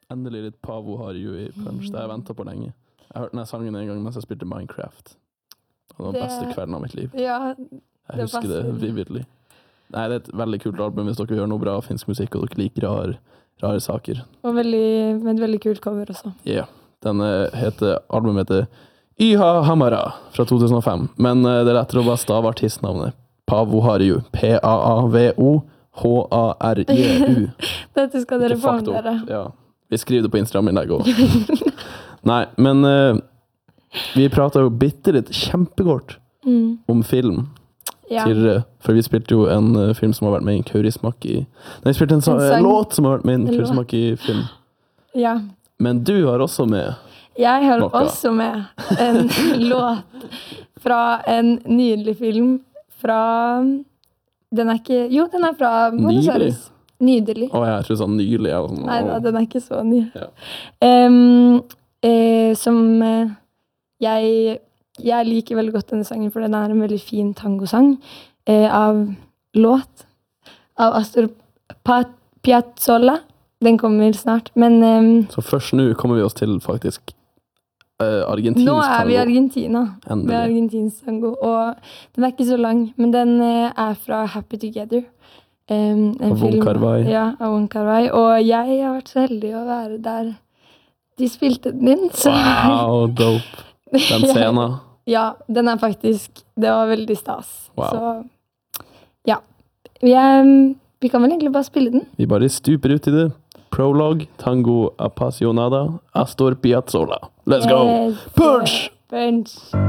endelig litt Pavo Harju i Punch. Det har jeg ventet på lenge. Jeg hørte denne sangen en gang mens jeg spilte Minecraft. Og det var den beste kvelden av mitt liv. Ja, jeg husker det vividly. Nei, det er et veldig kult album hvis dere vil gjøre noe bra finsk musikk, og dere liker rare saker. Og med et veldig kult cover også. Ja, albumet heter Yha Hamara fra 2005. Men det er lettere å bare stave artistnavnet. Pavo Harju. P-A-A-V-O H-A-R-J-U. Dette skal dere få med dere. Ja, vi skriver det på Instagram-innlegg også. Nei, men vi pratet jo litt kjempekort om film. Ja. For vi spilte jo en film som har vært med i en Kaurismäki. Nei, vi spilte en låt som har vært med i en Kaurismäki-film. Ja. Men du har også med Jeg har også med en låt fra en nydelig film fra... Den er fra Buenos Aires. Nydelig. Jeg tror sånn nylig. Nei, den er ikke så ny. Ja. Som jeg liker veldig godt denne sangen, for den er en veldig fin tangosang av låt av Astor Piazzolla. Den kommer snart, men... Så først nå kommer vi oss til faktisk argentinsk tango. Nå er vi i Argentina. Endelig. Med argentinsk tango, og den er ikke så lang, men den er fra Happy Together. Av Wong Kar-wai. Ja, av Wong Kar-wai. Og jeg har vært så heldig å være der de spilte den inn. Så. Wow, dope. Den scenen. Ja, den er faktisk, det var veldig stas. Wow. Så, ja. Vi kan vel egentlig bare spille den. Vi bare stuper ut i det. Prologue, Tango Apasionada, Astor Piazzolla. Let's go! Punch! Punch!